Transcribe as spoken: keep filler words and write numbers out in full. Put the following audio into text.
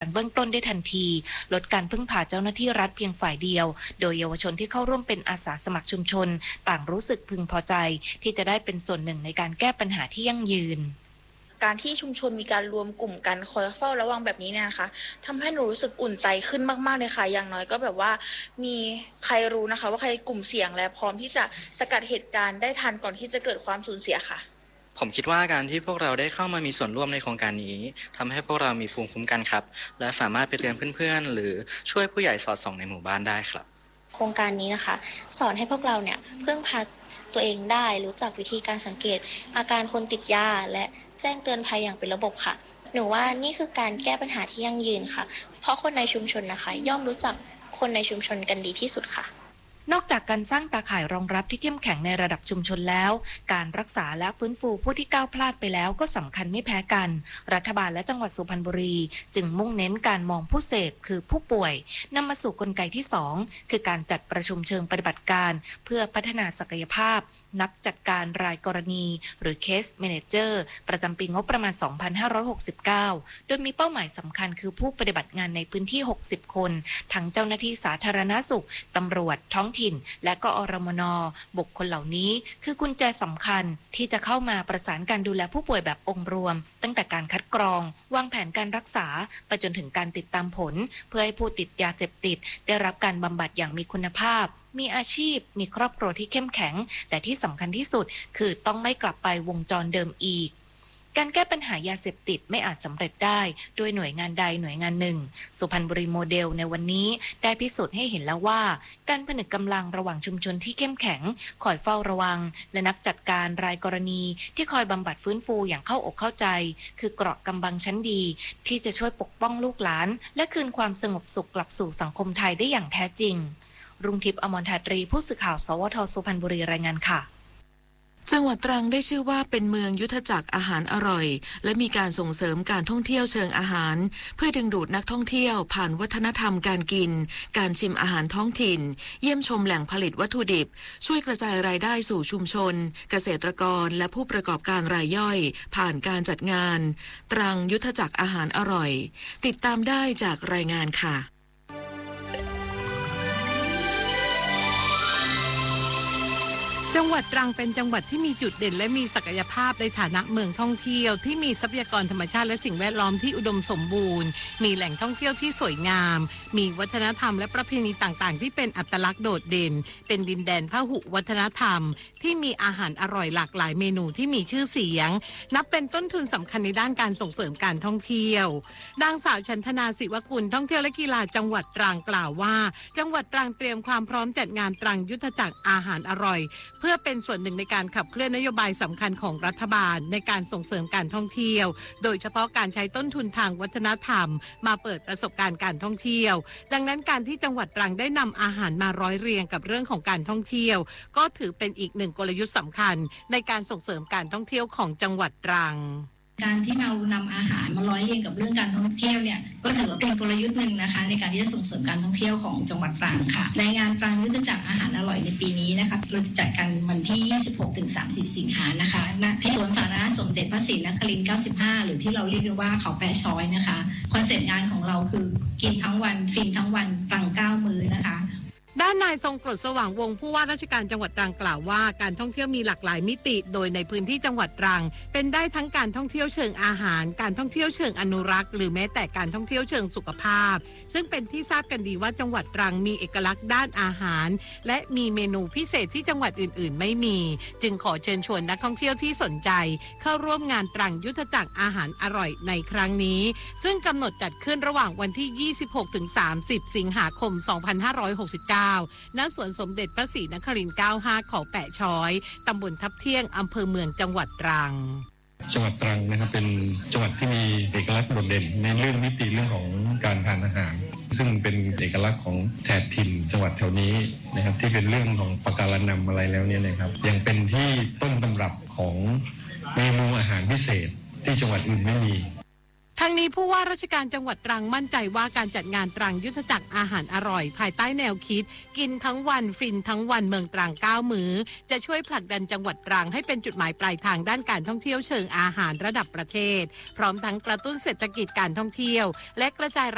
เบื้องต้นได้ทันทีลดการพึ่งพาเจ้าหน้าที่รัฐเพียงฝ่ายเดียวโดยเยาวชนที่เข้าร่วมเป็นอาสาสมัครชุมชนต่างรู้สึกพึงพอใจที่จะได้เป็นส่วนหนึ่งในการแก้ปัญหาที่ยั่งยืนการที่ชุมชนมีการรวมกลุ่มกันคอยเฝ้าระวังแบบนี้เนี่ยนะคะทำให้หนูรู้สึกอุ่นใจขึ้นมากๆเลยค่ะอย่างน้อยก็แบบว่ามีใครรู้นะคะว่าใครกลุ่มเสี่ยงและพร้อมที่จะสกัดเหตุการณ์ได้ทันก่อนที่จะเกิดความสูญเสียค่ะผมคิดว่าการที่พวกเราได้เข้ามามีส่วนร่วมในโครงการนี้ทำให้พวกเรามีภูมิคุ้มกันครับและสามารถไปเตือนเพื่อนๆหรือช่วยผู้ใหญ่สอดส่องในหมู่บ้านได้ครับโครงการนี้นะคะสอนให้พวกเราเนี่ยพึ่งพาตัวเองได้รู้จักวิธีการสังเกตอาการคนติดยาและแจ้งเตือนภัยอย่างเป็นระบบค่ะหนูว่านี่คือการแก้ปัญหาที่ยั่งยืนค่ะเพราะคนในชุมชนนะคะย่อมรู้จักคนในชุมชนกันดีที่สุดค่ะนอกจากการสร้างตาข่ายรองรับที่เข้มแข็งในระดับชุมชนแล้วการรักษาและฟื้นฟูผู้ที่ก้าวพลาดไปแล้วก็สำคัญไม่แพ้กันรัฐบาลและจังหวัดสุพรรณบุรีจึงมุ่งเน้นการมองผู้เสพคือผู้ป่วยนำมาสู่กลไกที่สองคือการจัดประชุมเชิงปฏิบัติการเพื่อพัฒนาศักยภาพนักจัดการรายกรณีหรือ Case Manager ประจำปีงบประมาณ สองพันห้าร้อยหกสิบเก้า โดยมีเป้าหมายสำคัญคือผู้ปฏิบัติงานในพื้นที่หกสิบคนทั้งเจ้าหน้าที่สาธารณสุขตำรวจท้องและก็อรมน.บุคคลเหล่านี้คือกุญแจสำคัญที่จะเข้ามาประสานการดูแลผู้ป่วยแบบองค์รวมตั้งแต่การคัดกรองวางแผนการรักษาไปจนถึงการติดตามผลเพื่อให้ผู้ติดยาเสพติดได้รับการบำบัดอย่างมีคุณภาพมีอาชีพมีครอบครัวที่เข้มแข็งแต่ที่สำคัญที่สุดคือต้องไม่กลับไปวงจรเดิมอีกการแก้ปัญหายาเสพติดไม่อาจสำเร็จได้ด้วยหน่วยงานใดหน่วยงานหนึ่งสุพรรณบุรีโมเดลในวันนี้ได้พิสูจน์ให้เห็นแล้วว่าการผนึกกำลังระหว่างชุมชนที่เข้มแข็งคอยเฝ้าระวังและนักจัดการรายกรณีที่คอยบำบัดฟื้นฟูอย่างเข้าอกเข้าใจคือเกราะกำบังชั้นดีที่จะช่วยปกป้องลูกหลานและคืนความสงบสุขกลับสู่สังคมไทยได้อย่างแท้จริงรุ่งทิพย์อมรทาตรีผู้สื่อข่าวสวทสุพรรณบุรีรายงานค่ะจังหวัดตรังได้ชื่อว่าเป็นเมืองยุทธจักรอาหารอร่อยและมีการส่งเสริมการท่องเที่ยวเชิงอาหารเพื่อดึงดูดนักท่องเที่ยวผ่านวัฒนธรรมการกินการชิมอาหารท้องถิ่นเยี่ยมชมแหล่งผลิตวัตถุดิบช่วยกระจายรายได้สู่ชุมชนเกษตรกรและผู้ประกอบการรายย่อยผ่านการจัดงานตรังยุทธจักรอาหารอร่อยติดตามได้จากรายงานค่ะจังหวัดตรังเป็นจังหวัดที่มีจุดเด่นและมีศักยภาพในฐานะเมืองท่องเที่ยวที่มีทรัพยากรธรรมชาติและสิ่งแวดล้อมที่อุดมสมบูรณ์มีแหล่งท่องเที่ยวที่สวยงามมีวัฒนธรรมและประเพณีต่างๆที่เป็นอัตลักษณ์โดดเด่นเป็นดินแดนพหุวัฒนธรรมที่มีอาหารอร่อยหลากหลายเมนูที่มีชื่อเสียงนับเป็นต้นทุนสำคัญในด้านการส่งเสริมการท่องเที่ยวนางสาวชันธนาศิวกุลท่องเที่ยวและกีฬาจังหวัดตรังกล่าวว่าจังหวัดตรังเตรียมความพร้อมจัดงานตรังยุทธจักรอาหารอร่อยเพื่อเป็นส่วนหนึ่งในการขับเคลื่อนนโยบายสำคัญของรัฐบาลในการส่งเสริมการท่องเที่ยวโดยเฉพาะการใช้ต้นทุนทางวัฒนธรรมมาเปิดประสบการณ์การท่องเที่ยวดังนั้นการที่จังหวัดตรังได้นำอาหารมาร้อยเรียงกับเรื่องของการท่องเที่ยวก็ถือเป็นอีกหนึ่งกลยุทธ์สำคัญในการส่งเสริมการท่องเที่ยวของจังหวัดตรังการที่เรานำอาหารมาร้อยเรียงกับเรื่องการท่องเที่ยวเนี่ยก็ถือว่าเป็นกลยุทธ์หนึ่งนะคะในการที่จะส่งเสริมการท่องเที่ยวของจังหวัดตรังค่ะในงานตรังยุทธจักรอาหารอร่อยในปีนี้นะคะเราจะจัดกันวันที่ ยี่สิบหกถึงสามสิบ สิงหานะคะณที่สวนสาธารณะสมเด็จพระศรีนครินทร์เก้าสิบห้าหรือที่เราเรียกว่าเขาแปะช้อยนะคะคอนเซ็ปต์งานของเราคือกินทั้งวันฟินทั้งวันตรังเก้ามื้อนะคะด้านนายทรงกฤษสว่างวงศ์ผู้ว่าราชการจังหวัดตรังกล่าวว่าการท่องเที่ยวมีหลากหลายมิติโดยในพื้นที่จังหวัดตรังเป็นได้ทั้งการท่องเที่ยวเชิงอาหารการท่องเที่ยวเชิงอนุรักษ์หรือแม้แต่การท่องเที่ยวเชิงสุขภาพซึ่งเป็นที่ทราบกันดีว่าจังหวัดตรังมีเอกลักษณ์ด้านอาหารและมีเมนูพิเศษที่จังหวัดอื่นๆไม่มีจึงขอเชิญชวนนักท่องเที่ยวที่สนใจเข้าร่วมงานตรังยุทธจักรอาหารอร่อยในครั้งนี้ซึ่งกำหนดจัดขึ้นระหว่างวันที่ ยี่สิบหกถึงสามสิบ สิงหาคม สองพันห้าร้อยหกสิบเก้า ณ สวนสมเด็จพระศรีนครินทร์เก้าสิบห้าเขาแปะช้อยตำบลทับเที่ยงอำเภอเมืองจังหวัดตรังจังหวัดตรังนะครับเป็นจังหวัดที่มีเอกลักษณ์โดดเด่นในเรื่องมิติเรื่องของการทานอาหารซึ่งเป็นเอกลักษณ์ของแถบถิ่นจังหวัดแถวนี้นะครับที่เป็นเรื่องของปะการังนำอะไรแล้วเนี่ยนะครับยังเป็นที่ต้นตำรับของเมนูอาหารพิเศษที่จังหวัดอื่นไม่มีทั้งนี้ผู้ว่าราชการจังหวัดตรังมั่นใจว่าการจัดงานตรังยุทธจักรอาหารอร่อยภายใต้แนวคิดกินทั้งวันฟินทั้งวันเมืองตรังเก้ามื้อจะช่วยผลักดันจังหวัดตรังให้เป็นจุดหมายปลายทางด้านการท่องเที่ยวเชิงอาหารระดับประเทศพร้อมทั้งกระตุ้นเศรษฐกิจการท่องเที่ยวและกระจาย